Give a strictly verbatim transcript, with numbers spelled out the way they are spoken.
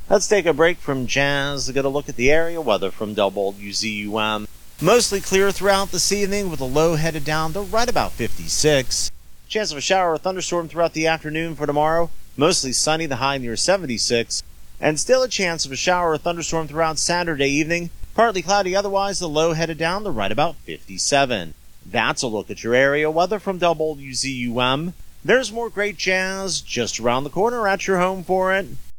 Let's take a break from jazz to get a look at the area weather from W Z U M. Mostly clear throughout this evening with a low headed down to right about fifty-six. Chance of a shower or thunderstorm throughout the afternoon for tomorrow. Mostly sunny, the high near seventy-six. And still a chance of a shower or thunderstorm throughout Saturday evening. Partly cloudy otherwise, the low headed down to right about fifty-seven. That's a look at your area weather from W Z U M. There's more great jazz just around the corner at your home for it.